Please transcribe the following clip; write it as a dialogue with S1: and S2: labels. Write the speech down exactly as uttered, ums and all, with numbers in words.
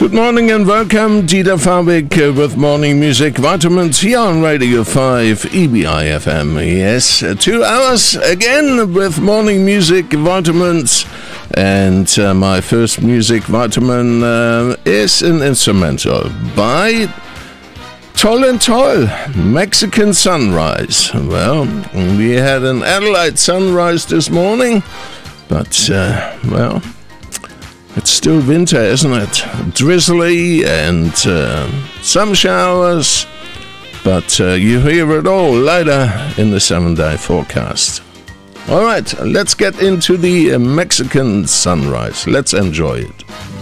S1: Good morning and welcome, Dieter Fabik uh, with Morning Music Vitamins here on Radio five E B I F M. Yes, uh, two hours again with Morning Music Vitamins. And uh, my first music vitamin uh, is an instrumental by Toll and Toll, Mexican Sunrise. Well, we had an Adelaide sunrise this morning, but, uh, well, it's still winter, isn't it? Drizzly and uh, some showers, but uh, you hear it all later in the seven-day forecast. All right, let's get into the uh, Mexican sunrise. Let's enjoy it.